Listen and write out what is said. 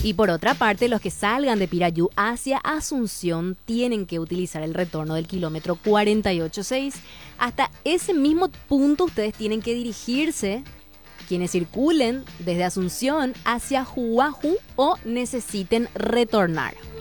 Y por otra parte, los que salgan de Pirayú hacia Asunción tienen que utilizar el retorno del kilómetro 48.6. Hasta ese mismo punto ustedes tienen que dirigirse, quienes circulen desde Asunción hacia Huajú o necesiten retornar.